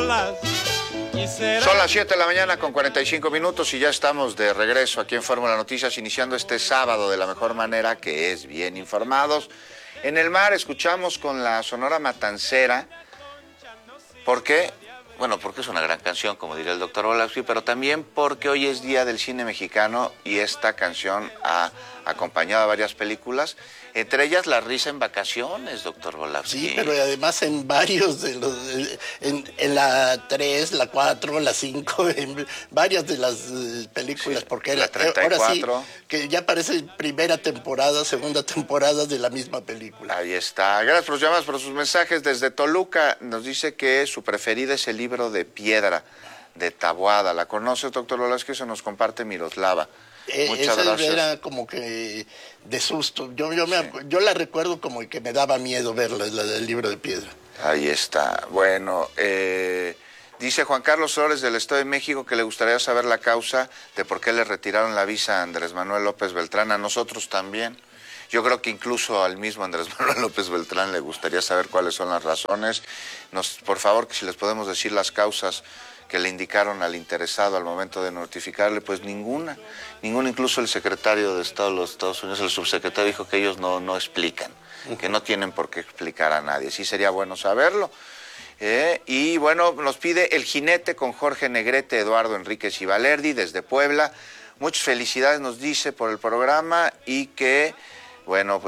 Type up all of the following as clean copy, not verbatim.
solas. Son las 7 de la mañana con 45 minutos y ya estamos de regreso aquí en Fórmula Noticias, iniciando este sábado de la mejor manera, que es bien informados. En el mar escuchamos con la Sonora Matancera. ¿Por qué? Bueno, porque es una gran canción, como diría el doctor Volapsky, pero también porque hoy es Día del Cine Mexicano y esta canción ha acompañado a varias películas, entre ellas La Risa en Vacaciones, doctor Volapsky. Sí, pero además en varios de los, en la 3, la 4, la 5, en varias de las películas, Sí, porque la 34. ahora sí, que ya parece primera temporada, segunda temporada de la misma película. Ahí está. Gracias por los llamados, por sus mensajes. Desde Toluca nos dice que su preferida es el libro de piedra de Taboada. ¿La conoce, doctor Volapsky? Eso nos comparte Miroslava. Muchas Esa gracias. era como que de susto. Yo la recuerdo como que me daba miedo verla, la del libro de piedra. Ahí está. Bueno, dice Juan Carlos Flores del Estado de México que le gustaría saber la causa de por qué le retiraron la visa a Andrés Manuel López Beltrán. A nosotros también. Yo creo que incluso al mismo Andrés Manuel López Beltrán le gustaría saber cuáles son las razones. Por favor, que si les podemos decir las causas que le indicaron al interesado al momento de notificarle, pues ninguna, incluso el secretario de Estado de los Estados Unidos, el subsecretario, dijo que ellos no explican, que no tienen por qué explicar a nadie. Sí sería bueno saberlo. Y bueno, nos pide El Jinete con Jorge Negrete, Eduardo Enríquez y Valerdi desde Puebla. Muchas felicidades nos dice por el programa y que... Bueno,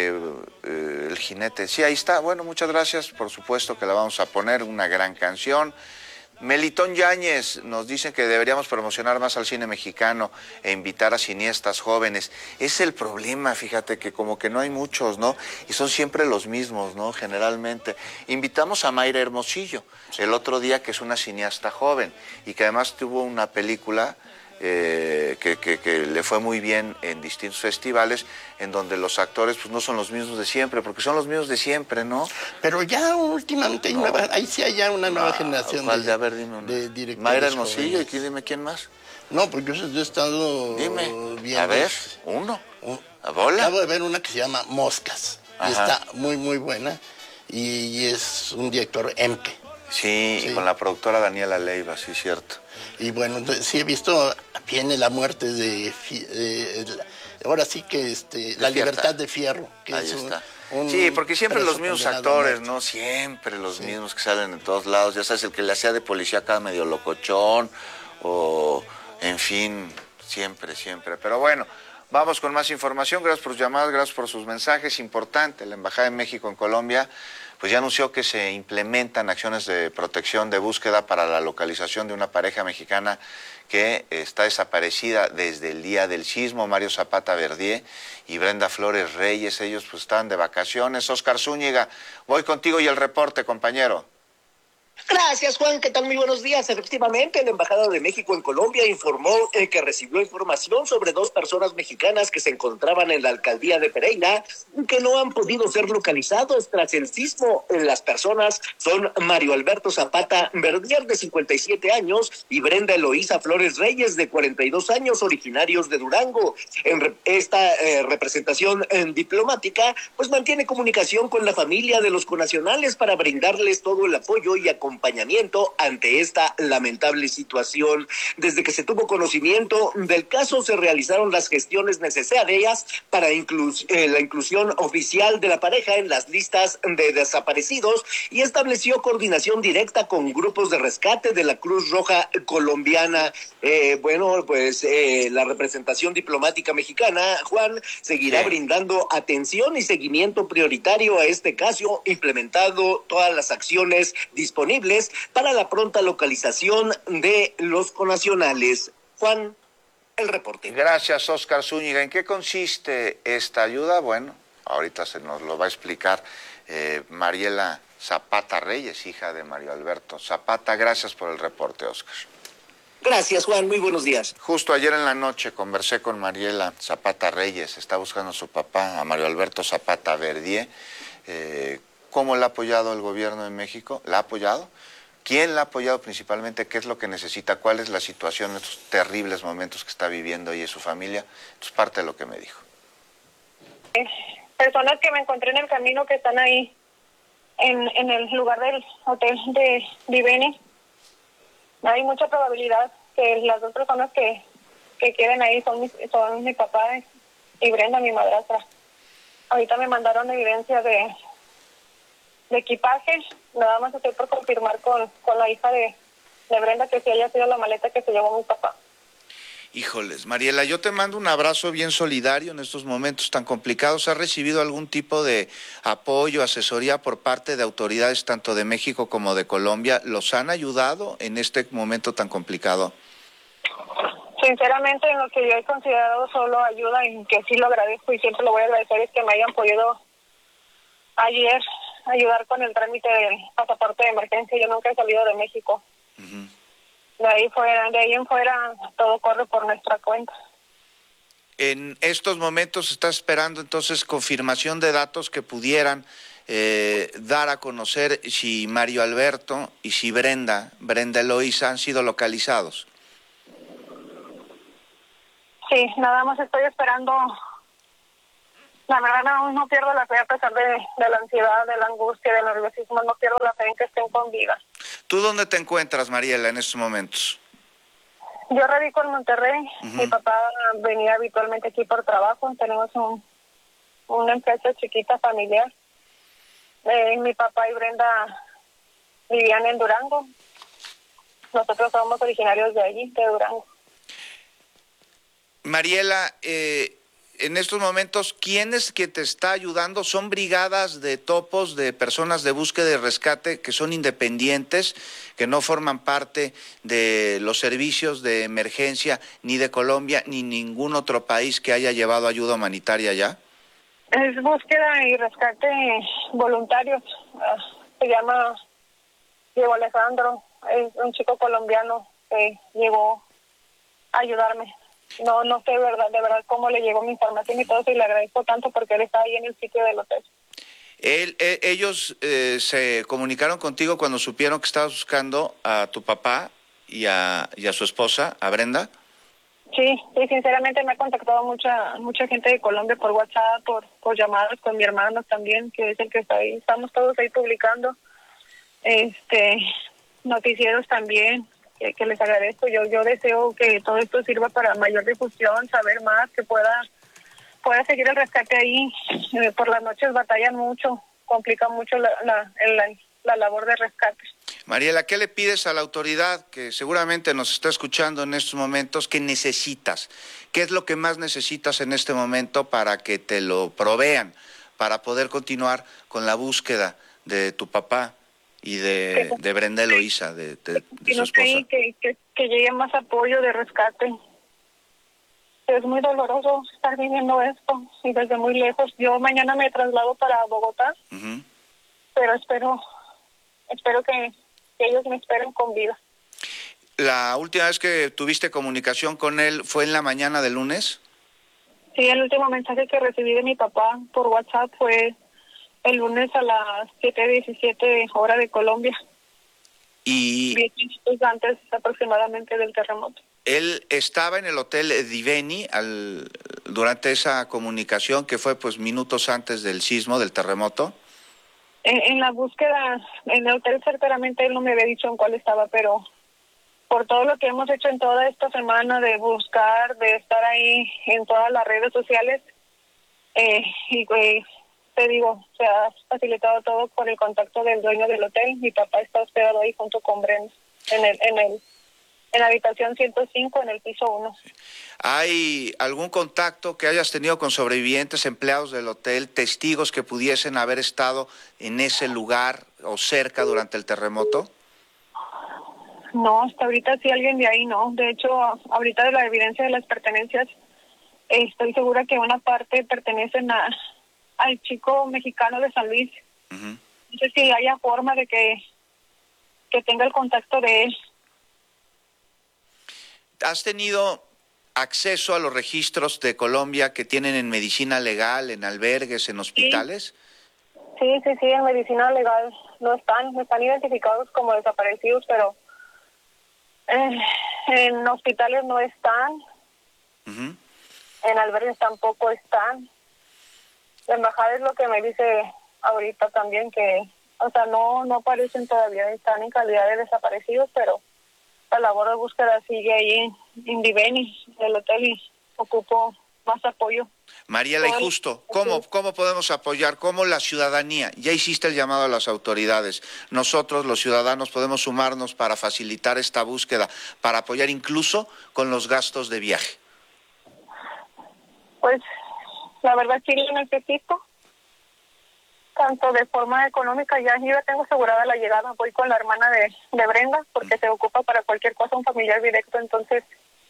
El Jinete, sí, ahí está. Bueno, muchas gracias, por supuesto que la vamos a poner, una gran canción. Melitón Yáñez nos dice que deberíamos promocionar más al cine mexicano e invitar a cineastas jóvenes. Es el problema, fíjate, que como que no hay muchos, ¿no? Y son siempre los mismos, ¿no? Generalmente. Invitamos a Mayra Hermosillo el otro día, que es una cineasta joven y que además tuvo una película... que le fue muy bien en distintos festivales, en donde los actores pues no son los mismos de siempre, porque son los mismos de siempre, ¿no? Pero ya últimamente hay ahí sí hay ya una nueva generación de, a ver, dime una. De directores. Mayra Hermosillo, jóvenes. y dime quién más. No, pues yo he estado viendo. A ver, uno. ¿A bola? Acabo de ver una que se llama Moscas. Ajá. Y está muy, muy buena. Y es un director Emke. Sí, con la productora Daniela Leiva, sí, cierto. Y bueno, sí he visto, viene la muerte ahora sí que La Libertad de Fierro. Que ahí es está. Sí, porque siempre los mismos actores, ¿no? Sí. Siempre los mismos que salen en todos lados. Ya sabes, el que le hacía de policía acá medio locochón, o en fin, siempre. Pero bueno, vamos con más información. Gracias por sus llamadas, gracias por sus mensajes. Importante, la Embajada de México en Colombia pues ya anunció que se implementan acciones de protección, de búsqueda para la localización de una pareja mexicana que está desaparecida desde el día del sismo. Mario Zapata Verdier y Brenda Flores Reyes, ellos pues están de vacaciones. Oscar Zúñiga, voy contigo y el reporte, compañero. Gracias, Juan. ¿Qué tal? Muy buenos días. Efectivamente, la Embajada de México en Colombia informó que recibió información sobre 2 personas mexicanas que se encontraban en la alcaldía de Pereira que no han podido ser localizados tras el sismo. Las personas son Mario Alberto Zapata Verdier, de 57 años, y Brenda Eloísa Flores Reyes, de 42 años, originarios de Durango. Esta representación diplomática pues mantiene comunicación con la familia de los connacionales para brindarles todo el apoyo y acompañamiento ante esta lamentable situación. Desde que se tuvo conocimiento del caso, se realizaron las gestiones necesarias para la inclusión oficial de la pareja en las listas de desaparecidos y estableció coordinación directa con grupos de rescate de la Cruz Roja colombiana. La representación diplomática mexicana, Juan, seguirá brindando atención y seguimiento prioritario a este caso, implementando todas las acciones disponibles para la pronta localización de los connacionales. Juan, el reporte. Gracias, Oscar Zúñiga. ¿En qué consiste esta ayuda? Bueno, ahorita se nos lo va a explicar Mariela Zapata Reyes, hija de Mario Alberto Zapata. Gracias por el reporte, Oscar. Gracias, Juan. Muy buenos días. Justo ayer en la noche conversé con Mariela Zapata Reyes. Está buscando a su papá, a Mario Alberto Zapata Verdier. ¿Cómo le ha apoyado el gobierno de México? ¿La ha apoyado? ¿Quién la ha apoyado principalmente? ¿Qué es lo que necesita? ¿Cuál es la situación en estos terribles momentos que está viviendo ella y su familia? Esto es parte de lo que me dijo. Personas que me encontré en el camino que están ahí en el lugar del hotel de Viveni, hay mucha probabilidad que las dos personas que queden ahí son mi papá y Brenda, mi madrastra. Ahorita me mandaron evidencia de equipaje, nada más estoy por confirmar con la hija de Brenda que sí haya sido la maleta que se llevó mi papá. Híjoles, Mariela, yo te mando un abrazo bien solidario en estos momentos tan complicados. ¿Has recibido algún tipo de apoyo, asesoría por parte de autoridades tanto de México como de Colombia? ¿Los han ayudado en este momento tan complicado? Sinceramente, en lo que yo he considerado solo ayuda, y que sí lo agradezco y siempre lo voy a agradecer, es que me hayan podido ayer ayudar con el trámite del pasaporte de emergencia. Yo nunca he salido de México. Uh-huh. De ahí en fuera, todo corre por nuestra cuenta. En estos momentos estás esperando entonces confirmación de datos que pudieran dar a conocer si Mario Alberto y si Brenda Eloísa han sido localizados. Sí, nada más estoy esperando. La verdad no pierdo la fe a pesar de la ansiedad, de la angustia, del nerviosismo, no pierdo la fe en que estén con vida. ¿Tú dónde te encuentras, Mariela, en estos momentos? Yo radico en Monterrey. Uh-huh. Mi papá venía habitualmente aquí por trabajo. Tenemos una empresa chiquita familiar. Mi papá y Brenda vivían en Durango. Nosotros somos originarios de allí, de Durango. Mariela, en estos momentos, ¿quién es que te está ayudando? ¿Son brigadas de topos, de personas de búsqueda y rescate que son independientes, que no forman parte de los servicios de emergencia ni de Colombia ni ningún otro país que haya llevado ayuda humanitaria allá? Es búsqueda y rescate voluntarios. Se llama Diego Alejandro, es un chico colombiano que llegó a ayudarme. No sé de verdad cómo le llegó mi información y todo eso, y le agradezco tanto porque él está ahí en el sitio del hotel. Ellos se comunicaron contigo cuando supieron que estabas buscando a tu papá y a su esposa, a Brenda. Sí, sinceramente me ha contactado mucha gente de Colombia por WhatsApp, por llamadas con mi hermano también, que es el que está ahí. Estamos todos ahí publicando noticieros también. Que les agradezco. Yo deseo que todo esto sirva para mayor difusión, saber más, que pueda seguir el rescate ahí. Por las noches batallan mucho, complica mucho la labor de rescate. Mariela, ¿qué le pides a la autoridad que seguramente nos está escuchando en estos momentos? ¿Qué necesitas? ¿Qué es lo que más necesitas en este momento para que te lo provean, para poder continuar con la búsqueda de tu papá y de Brenda Eloísa, de su esposa? Que llegue más apoyo de rescate. Es muy doloroso estar viviendo esto y desde muy lejos. Yo mañana me traslado para Bogotá, uh-huh. Pero espero que ellos me esperen con vida. ¿La última vez que tuviste comunicación con él fue en la mañana del lunes? Sí, el último mensaje que recibí de mi papá por WhatsApp fue el lunes a las 7:17 hora de Colombia. Y 10 minutos antes aproximadamente del terremoto. Él estaba en el hotel Diveni durante esa comunicación que fue pues minutos antes del sismo, del terremoto. En la búsqueda, en el hotel certeramente él no me había dicho en cuál estaba, pero por todo lo que hemos hecho en toda esta semana de buscar, de estar ahí en todas las redes sociales, te digo, se ha facilitado todo por el contacto del dueño del hotel. Mi papá está hospedado ahí junto con Brenda en la habitación 105 en el piso 1. ¿Hay algún contacto que hayas tenido con sobrevivientes, empleados del hotel, testigos que pudiesen haber estado en ese lugar o cerca durante el terremoto? No, hasta ahorita sí alguien de ahí no. De hecho, ahorita de la evidencia de las pertenencias, estoy segura que una parte pertenecen al chico mexicano de San Luis. Uh-huh. No sé si haya forma de que tenga el contacto de él. ¿Has tenido acceso a los registros de Colombia que tienen en medicina legal, en albergues, en hospitales? Sí, en medicina legal no están identificados como desaparecidos, pero en hospitales no están. Uh-huh. En albergues tampoco están. La embajada es lo que me dice ahorita también, que, o sea, no aparecen todavía, están en calidad de desaparecidos, pero la labor de búsqueda sigue ahí en Diveni, el hotel, y ocupo más apoyo. Mariela, y justo, ¿cómo podemos apoyar? ¿Cómo la ciudadanía? Ya hiciste el llamado a las autoridades. Nosotros, los ciudadanos, podemos sumarnos para facilitar esta búsqueda, para apoyar incluso con los gastos de viaje. Pues, la verdad sí lo necesito, tanto de forma económica. Ya tengo asegurada la llegada. Voy con la hermana de Brenda, porque se ocupa para cualquier cosa un familiar directo. Entonces,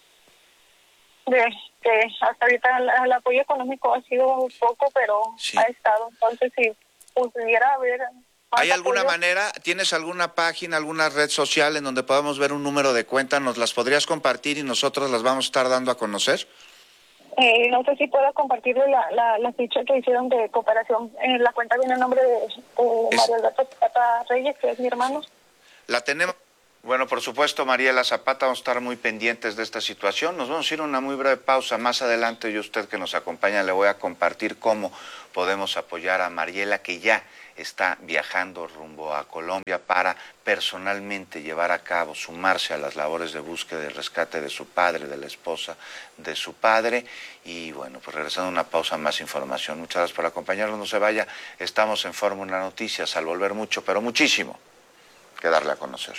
hasta ahorita el apoyo económico ha sido poco, pero sí ha estado. Entonces, si pudiera haber... ¿Hay alguna manera, tienes alguna página, alguna red social en donde podamos ver un número de cuenta? ¿Nos las podrías compartir y nosotros las vamos a estar dando a conocer? No sé si puedo compartirle la ficha que hicieron de cooperación. La cuenta viene a nombre de Mario Alberto Zapata Reyes, que es mi hermano. La tenemos. Bueno, por supuesto, Mariela Zapata, vamos a estar muy pendientes de esta situación. Nos vamos a ir a una muy breve pausa. Más adelante, yo, usted que nos acompaña, le voy a compartir cómo podemos apoyar a Mariela, que ya está viajando rumbo a Colombia para personalmente llevar a cabo, sumarse a las labores de búsqueda y rescate de su padre, de la esposa de su padre. Y bueno, pues regresando a una pausa, más información. Muchas gracias por acompañarnos, no se vaya. Estamos en Fórmula Noticias, al volver mucho, pero muchísimo que darle a conocer.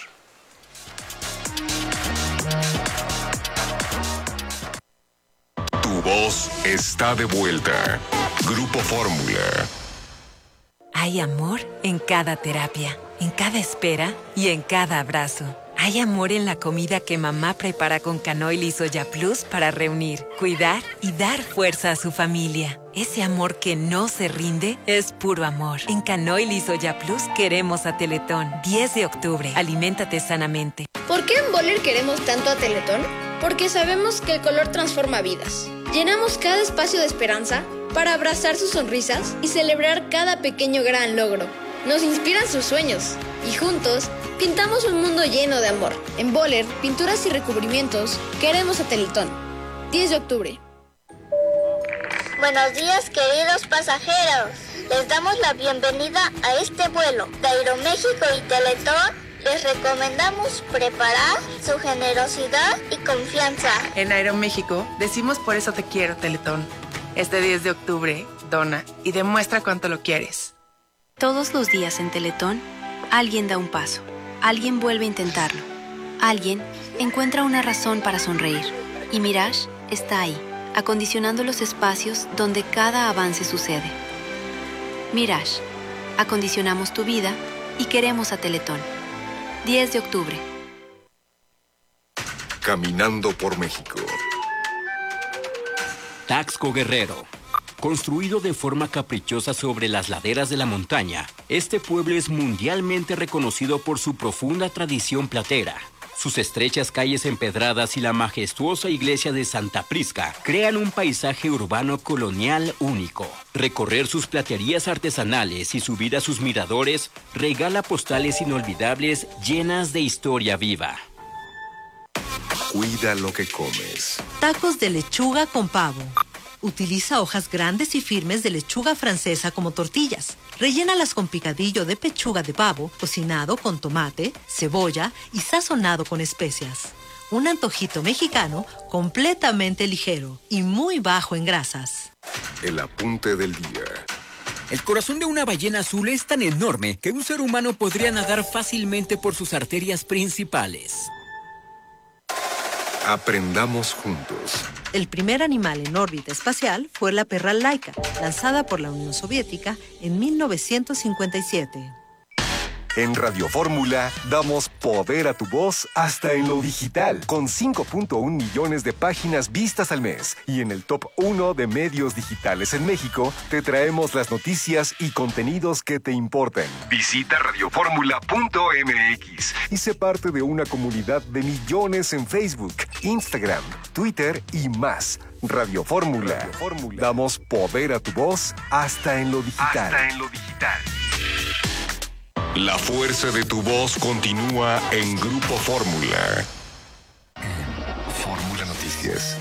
Tu voz está de vuelta. Grupo Fórmula. Hay amor en cada terapia, en cada espera y en cada abrazo. Hay amor en la comida que mamá prepara con Canoil y Soya Plus para reunir, cuidar y dar fuerza a su familia. Ese amor que no se rinde es puro amor. En Canoil y Soya Plus queremos a Teletón. 10 de octubre. Aliméntate sanamente. ¿Por qué en Boller queremos tanto a Teletón? Porque sabemos que el color transforma vidas. Llenamos cada espacio de esperanza para abrazar sus sonrisas y celebrar cada pequeño gran logro. Nos inspiran sus sueños y juntos pintamos un mundo lleno de amor. En Boller, pinturas y recubrimientos, queremos a Teletón. 10 de octubre. Buenos días, queridos pasajeros. Les damos la bienvenida a este vuelo de Aeroméxico y Teletón. Les recomendamos preparar su generosidad y confianza. En Aeroméxico decimos por eso te quiero, Teletón. Este 10 de octubre, dona y demuestra cuánto lo quieres. Todos los días en Teletón, alguien da un paso, alguien vuelve a intentarlo, alguien encuentra una razón para sonreír. Y Mirage está ahí, acondicionando los espacios donde cada avance sucede. Mirage, acondicionamos tu vida y queremos a Teletón. 10 de octubre. Caminando por México. Taxco Guerrero. Construido de forma caprichosa sobre las laderas de la montaña, este pueblo es mundialmente reconocido por su profunda tradición platera. Sus estrechas calles empedradas y la majestuosa iglesia de Santa Prisca crean un paisaje urbano colonial único. Recorrer sus platerías artesanales y subir a sus miradores regala postales inolvidables llenas de historia viva. Cuida lo que comes. Tacos de lechuga con pavo. Utiliza hojas grandes y firmes de lechuga francesa como tortillas. Rellénalas con picadillo de pechuga de pavo, cocinado con tomate, cebolla y sazonado con especias. Un antojito mexicano completamente ligero y muy bajo en grasas. El apunte del día. El corazón de una ballena azul es tan enorme que un ser humano podría nadar fácilmente por sus arterias principales. Aprendamos juntos. El primer animal en órbita espacial fue la perra Laika, lanzada por la Unión Soviética en 1957. En Radio Fórmula damos poder a tu voz hasta en lo digital, con 5.1 millones de páginas vistas al mes. Y en el top 1 de medios digitales en México, te traemos las noticias y contenidos que te importan. Visita radioformula.mx y sé parte de una comunidad de millones en Facebook, Instagram, Twitter y más. Radio Fórmula. Damos poder a tu voz hasta en lo digital. La fuerza de tu voz continúa en Grupo Fórmula. Fórmula Noticias.